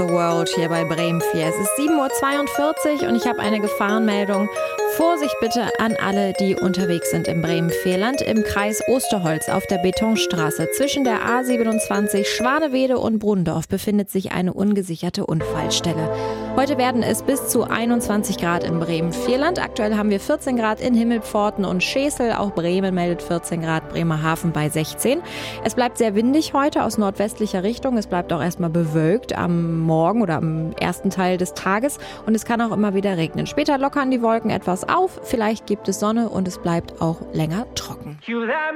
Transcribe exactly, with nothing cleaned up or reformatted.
World hier bei Bremen vier. Es ist sieben Uhr zweiundvierzig und ich habe eine Gefahrenmeldung. Vorsicht bitte an alle, die unterwegs sind im Bremen-Vierland im Kreis Osterholz auf der Betonstraße. Zwischen der A siebenundzwanzig Schwanewede und Brunndorf befindet sich eine ungesicherte Unfallstelle. Heute werden es bis zu einundzwanzig Grad im Bremen-Vierland. Aktuell haben wir vierzehn Grad in Himmelpforten und Schesel. Auch Bremen meldet vierzehn Grad, Bremerhaven bei sechzehn. Es bleibt sehr windig heute aus nordwestlicher Richtung. Es bleibt auch erstmal bewölkt am Morgen oder am ersten Teil des Tages. Und es kann auch immer wieder regnen. Später lockern die Wolken etwas auf. Vielleicht gibt es Sonne und es bleibt auch länger trocken.